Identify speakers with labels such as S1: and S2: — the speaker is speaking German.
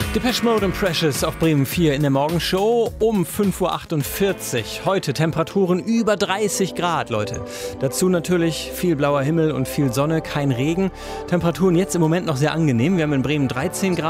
S1: Depeche Mode und Precious auf Bremen 4 in der Morgenshow um 5:48 Uhr. Heute Temperaturen über 30 Grad, Leute. Dazu natürlich viel blauer Himmel und viel Sonne, kein Regen. Temperaturen jetzt im Moment noch sehr angenehm. Wir haben in Bremen 13 Grad.